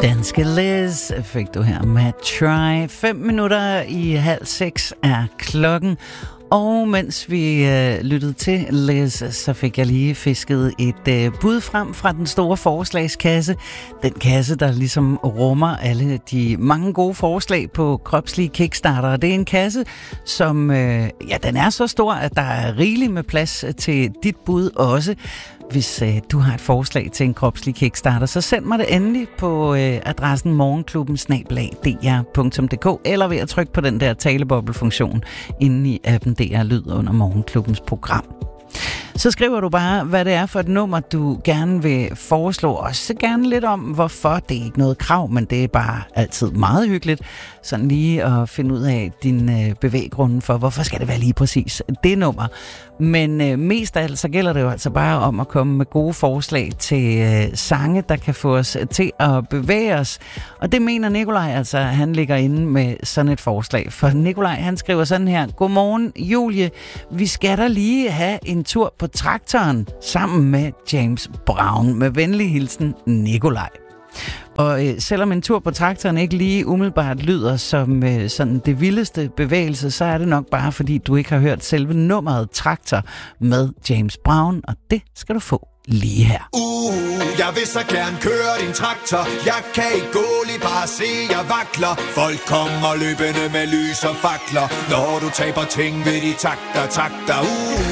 Danske Liz fik du her med Try. 5:05 er klokken. Og mens vi lyttede til Liz, så fik jeg lige fisket et bud frem fra den store forslagskasse. Den kasse, der ligesom rummer alle de mange gode forslag på kropslige kickstarter. Det er en kasse, som den er så stor, at der er rigeligt med plads til dit bud også. Hvis du har et forslag til en kropslig kickstarter, så send mig det endelig på adressen morgenklubben@dr.dk eller ved at trykke på den der taleboble-funktion inde i appen DR Lyd under Morgenklubbens program. Så skriver du bare, hvad det er for et nummer, du gerne vil foreslå. Også gerne lidt om, hvorfor. Det er ikke noget krav, men det er bare altid meget hyggeligt. Sådan lige at finde ud af din bevæggrunde for, hvorfor skal det være lige præcis det nummer. Men mest af alt, så gælder det jo altså bare om at komme med gode forslag til sange, der kan få os til at bevæge os. Og det mener Nikolaj altså, han ligger inde med sådan et forslag. For Nikolaj, han skriver sådan her: Godmorgen, Julie. Vi skal da lige have en tur på traktoren sammen med James Brown. Med venlig hilsen, Nikolaj. Og selvom en tur på traktoren ikke lige umiddelbart lyder som sådan det vildeste bevægelse, så er det nok bare fordi du ikke har hørt selve nummeret Traktor med James Brown, og det skal du få lige her. Jeg vil så gerne køre din traktor. Jeg kan ikke gå lige bare se, jeg vakler. Folk kommer løbende med lys og fakler. Når du taber ting ved de takter.